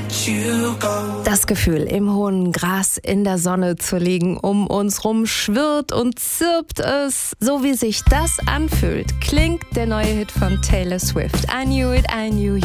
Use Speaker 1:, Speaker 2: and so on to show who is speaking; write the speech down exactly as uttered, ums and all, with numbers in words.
Speaker 1: Das Gefühl, im hohen Gras in der Sonne zu liegen, um uns rum schwirrt und zirpt es. So wie sich das anfühlt, klingt der neue Hit von Taylor Swift. I knew it, I knew